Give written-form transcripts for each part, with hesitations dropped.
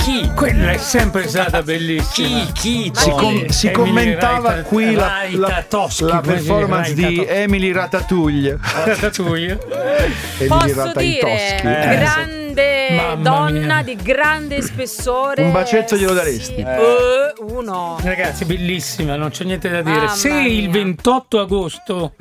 Quella è sempre stata bellissima. Chi? Si commentava qui la performance Ratatouille. di Emily Ratatouille. Ratatouille. Emily Posso dire, Ratatoschi. grande Mamma donna mia. di grande spessore. Un bacetto glielo daresti? Sì, uno. Ragazzi, bellissima, non c'è niente da dire. Mamma Se mia. il 28 agosto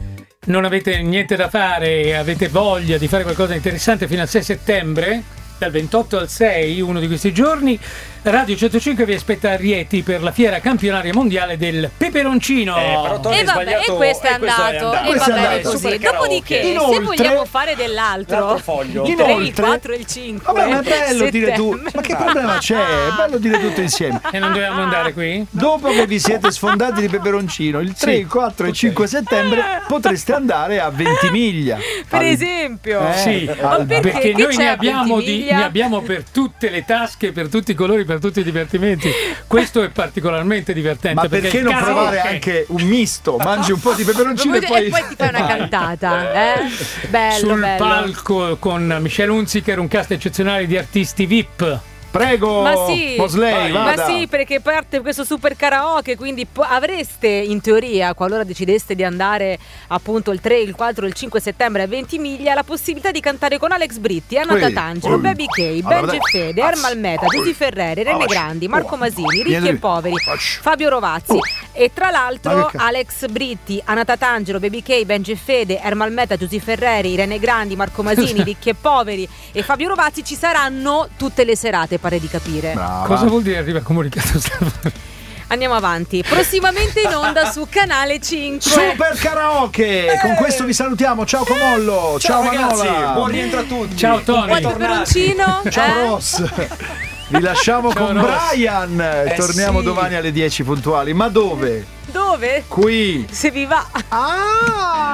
non avete niente da fare e avete voglia di fare qualcosa di interessante fino al 6 settembre, dal 28 al 6, uno di questi giorni, Radio 105 vi aspetta a Rieti per la fiera campionaria mondiale del peperoncino. Però Tony E hai vabbè, sbagliato. e questo è andato. E Questo va è bene andato. così. Super Dopodiché, karaoke. se Inoltre- vogliamo fare dell'altro, L'altro foglio. il 3, il Inoltre- 4 e il 5. Vabbè, ma è bello dire tu. settembre. Ma che problema c'è? È bello dire tutto insieme. E non dobbiamo andare qui? Dopo che vi siete sfondati di peperoncino, il 3, il 4 e il 5 settembre potreste andare a Ventimiglia. Per esempio. Sì, Ma perché? perché Che noi c'è ne a abbiamo, Ventimiglia? ne abbiamo per tutte le tasche, per tutti i colori, per tutti i divertimenti. Questo è particolarmente divertente. Ma perché il non karaoke- provare anche un misto? Mangi un po' di peperoncino e poi ti fai una cantata, Bello, sul bello. palco con Michelle Hunziker, un cast eccezionale di artisti VIP. Prego, Ma sì, Mosley, vada. ma sì, perché parte questo super karaoke, quindi avreste in teoria, qualora decideste di andare appunto il 3, il 4 e il 5 settembre a Ventimiglia, la possibilità di cantare con Alex Britti, Anna Ui, Tatangelo, ui. Baby K, Allora, Benji dai. Fede, Ermal Meta, Giusy Ferreri, Rene Grandi, Marco Masini, Ricchi e Poveri, Fabio Rovazzi e tra l'altro Ma che Alex Britti, Anna Tatangelo, Baby K, Benji Fede, Ermal Meta, Giusy Ferreri, Rene Grandi, Marco Masini, Ricchi e Poveri e Fabio Rovazzi ci saranno tutte le serate, pare di capire. Brava. Cosa vuol dire arriva comunicato stampa? Andiamo avanti. Prossimamente in onda su Canale 5. Super karaoke! Con questo vi salutiamo. Ciao Comollo, ciao, ragazzi, Manola. buon rientro a tutti. Ciao Tony. Buon peperoncino. Ciao Ross. Vi lasciamo Ciao, con Ross. Brian. Torniamo sì. domani alle 10 puntuali. Ma dove? Dove? Qui. Se vi va. Ah!